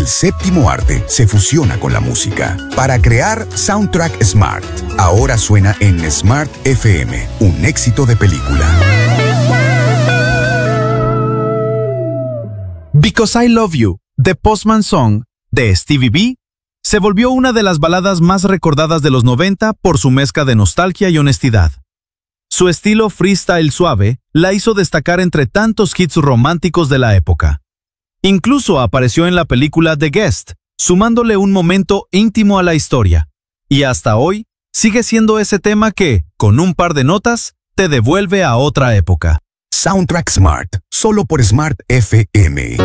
el séptimo arte se fusiona con la música para crear Soundtrack Smart. Ahora suena en Smart FM, un éxito de película. Because I Love You, The Postman Song, de Stevie B, se volvió una de las baladas más recordadas de los 90 por su mezcla de nostalgia y honestidad. Su estilo freestyle suave la hizo destacar entre tantos hits románticos de la época. Incluso apareció en la película The Guest, sumándole un momento íntimo a la historia. Y hasta hoy, sigue siendo ese tema que, con un par de notas, te devuelve a otra época. Soundtrack Smart, solo por Smart FM.